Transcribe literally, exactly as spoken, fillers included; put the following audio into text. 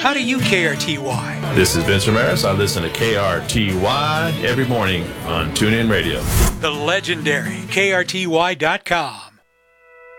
How do you K R T Y? This is Vince Ramirez. I listen to K R T Y every morning on TuneIn Radio. The legendary K R T Y dot com.